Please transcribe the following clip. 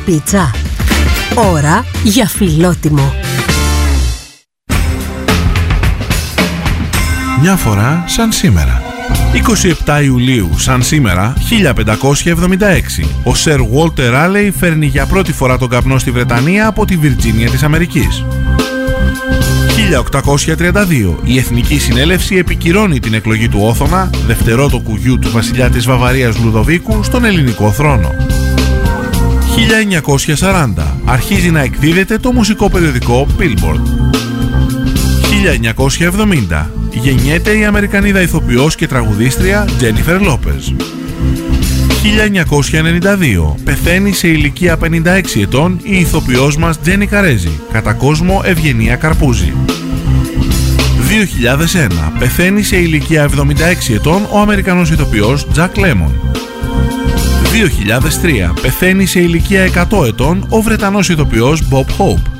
πίτσα. Ώρα για φιλότιμο. Μια φορά σαν σήμερα. 27 Ιουλίου, σαν σήμερα, 1576, ο Σερ Walter Raleigh φέρνει για πρώτη φορά τον καπνό στη Βρετανία από τη Βιρτζίνια της Αμερικής. 1832, η Εθνική Συνέλευση επικυρώνει την εκλογή του Όθωνα, δευτερότοκου γιου του βασιλιά της Βαβαρίας Λουδοβίκου, στον ελληνικό θρόνο. 1940, αρχίζει να εκδίδεται το μουσικό περιοδικό Billboard. 1970, γεννιέται η Αμερικανίδα ηθοποιός και τραγουδίστρια Τζένιφερ Λόπεζ. 1992, πεθαίνει σε ηλικία 56 ετών η ηθοποιός μας Τζένι Καρέζη, κατά κόσμο Ευγενία Καρπούζη. 2001, πεθαίνει σε ηλικία 76 ετών ο Αμερικανός ηθοποιός Τζακ Λέμον. 2003, πεθαίνει σε ηλικία 100 ετών ο Βρετανός ηθοποιός Bob Hope.